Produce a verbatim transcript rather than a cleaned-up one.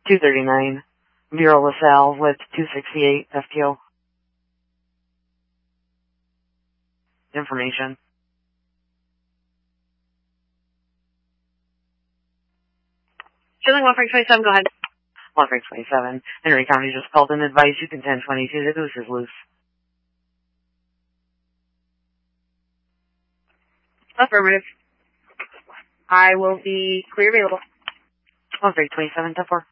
two thirty-nine. Bureau LaSalle with two sixty-eight F T O. Information. Chilling one Frank twenty-seven, go ahead. one Frank twenty-seven. Henry County just called and advised you can ten twenty-two. The goose is loose. Affirmative. I will be clear available. one Frank twenty-seven, ten four.